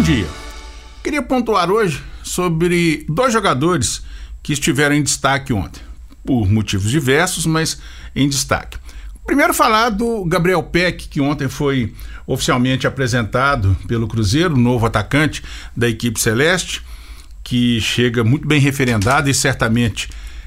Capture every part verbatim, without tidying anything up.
dia. Queria pontuar hoje sobre dois jogadores que estiveram em destaque ontem, por motivos diversos, mas em destaque. Primeiro falar do Gabriel Peck, que ontem foi oficialmente apresentado pelo Cruzeiro, novo atacante da equipe celeste, que chega muito bem referendado e certamente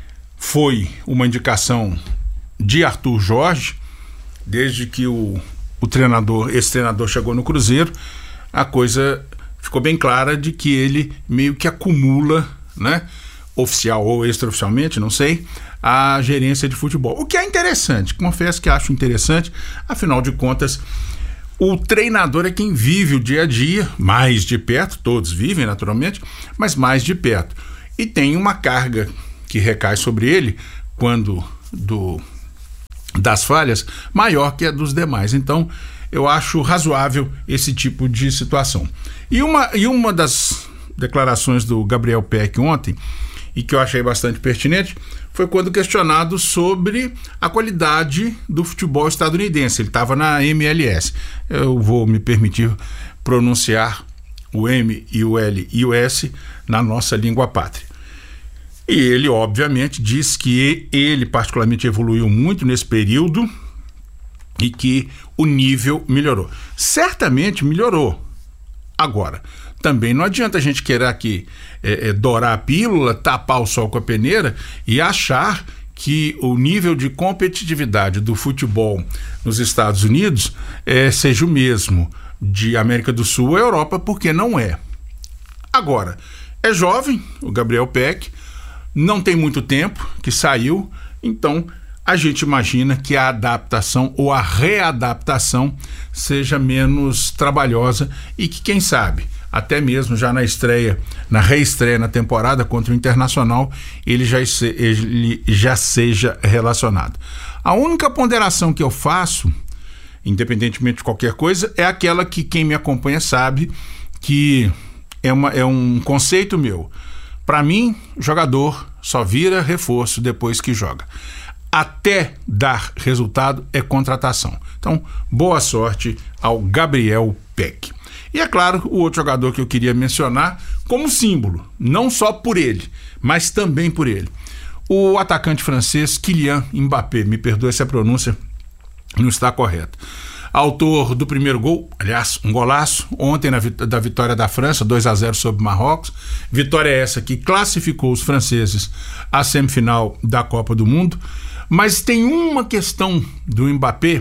foi uma indicação de Arthur Jorge. Desde que o, o treinador, esse treinador chegou no Cruzeiro, a coisa ficou bem clara de que ele meio que acumula, né, oficial ou extraoficialmente, não sei, a gerência de futebol. O que é interessante, confesso que acho interessante, afinal de contas, o treinador é quem vive o dia a dia, mais de perto, todos vivem naturalmente, mas mais de perto. E tem uma carga que recai sobre ele quando do... das falhas, maior que a dos demais. Então, eu acho razoável esse tipo de situação. E uma, e uma das declarações do Gabriel Peck ontem, e que eu achei bastante pertinente, foi quando questionado sobre a qualidade do futebol estadunidense. Ele estava na M L S. Eu vou me permitir pronunciar o M e o L e o S na nossa língua pátria. E ele, obviamente, diz que ele particularmente evoluiu muito nesse período e que o nível melhorou. Certamente melhorou. Agora, também não adianta a gente querer aqui é, é, dourar a pílula, tapar o sol com a peneira e achar que o nível de competitividade do futebol nos Estados Unidos é, seja o mesmo de América do Sul ou Europa, porque não é. Agora, é jovem, o Gabriel Peck, não tem muito tempo que saiu, então a gente imagina que a adaptação ou a readaptação seja menos trabalhosa e que, quem sabe, até mesmo já na estreia, na reestreia na temporada contra o Internacional, ele já, ele já seja relacionado. A única ponderação que eu faço, independentemente de qualquer coisa, é aquela que quem me acompanha sabe que é, uma, é um conceito meu. Para mim, jogador só vira reforço depois que joga. Até dar resultado é contratação. Então, boa sorte ao Gabriel Peck. E é claro, o outro jogador que eu queria mencionar como símbolo, não só por ele, mas também por ele. O atacante francês Kylian Mbappé, me perdoe se a pronúncia não está correta. Autor do primeiro gol, aliás, um golaço, ontem na vit- da vitória da França, dois a zero sobre Marrocos. Vitória essa que classificou os franceses à semifinal da Copa do Mundo. Mas tem uma questão do Mbappé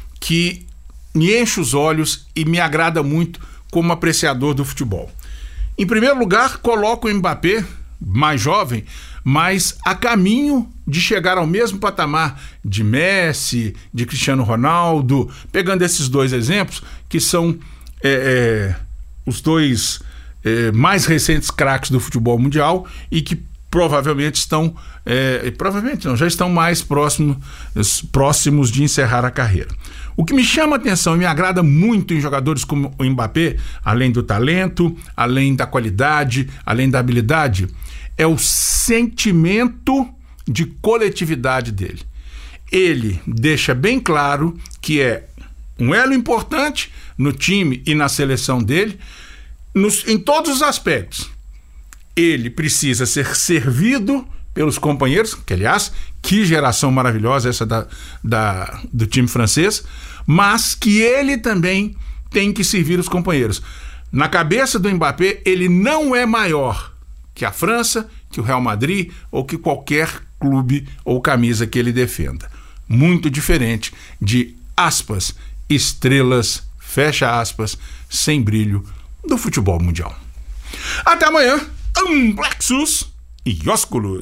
que me enche os olhos e me agrada muito como apreciador do futebol. Em primeiro lugar, coloco o Mbappé, mais jovem, mas a caminho de chegar ao mesmo patamar de Messi, de Cristiano Ronaldo, pegando esses dois exemplos, que são é, é, os dois é, mais recentes craques do futebol mundial e que provavelmente estão, é, provavelmente não, já estão mais próximo, próximos de encerrar a carreira. O que me chama a atenção e me agrada muito em jogadores como o Mbappé, além do talento, além da qualidade, além da habilidade, é o sentimento de coletividade dele. Ele deixa bem claro que é um elo importante no time e na seleção dele, nos, em todos os aspectos. Ele precisa ser servido pelos companheiros, que aliás, que geração maravilhosa essa da, da, do time francês, mas que ele também tem que servir os companheiros. Na cabeça do Mbappé, ele não é maior que a França, que o Real Madrid ou que qualquer clube ou camisa que ele defenda. Muito diferente de, aspas, estrelas, fecha aspas, sem brilho do futebol mundial. Até amanhã, Amplexus e ósculos.